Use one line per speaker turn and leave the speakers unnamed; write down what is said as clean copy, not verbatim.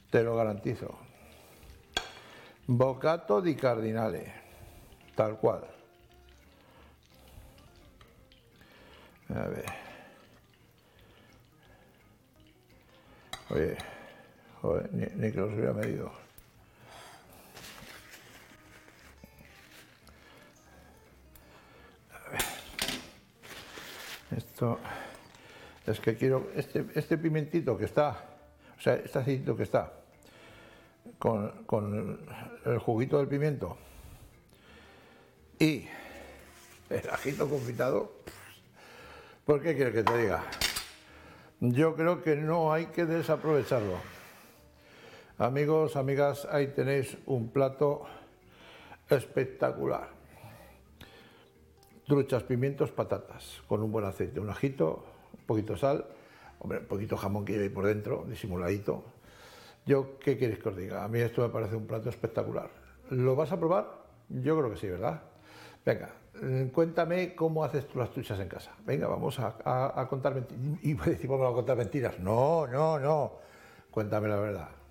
te lo garantizo. Bocato di cardinale, tal cual. A ver. Oye, joder, ni que los hubiera medido. A ver. Esto es que quiero este pimentito que está, o sea, este aceitito que está con el juguito del pimiento y el ajito confitado. ¿Por qué quieres que te diga? Yo creo que no hay que desaprovecharlo. Amigos, amigas, ahí tenéis un plato espectacular. Truchas, pimientos, patatas, con un buen aceite, un ajito, un poquito de sal, hombre, un poquito de jamón que lleva ahí por dentro, disimuladito. Yo, ¿qué queréis que os diga? A mí esto me parece un plato espectacular. ¿Lo vas a probar? Yo creo que sí, ¿verdad? Venga, cuéntame cómo haces tú las truchas en casa. Venga, vamos a contar mentiras. Y decimos, vamos a contar mentiras. No. Cuéntame la verdad.